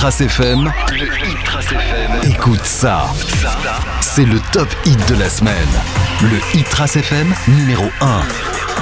Trace FM. Le Hit Trace FM. Écoute ça. C'est le top hit de la semaine. Le Hit Trace FM numéro 1.